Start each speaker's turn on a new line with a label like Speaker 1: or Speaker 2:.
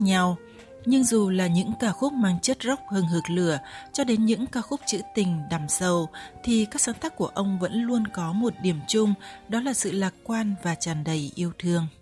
Speaker 1: nhau. Nhưng dù là những ca khúc mang chất rock hừng hực lửa cho đến những ca khúc trữ tình đằm sâu, thì các sáng tác của ông vẫn luôn có một điểm chung, đó là sự lạc quan và tràn đầy yêu thương.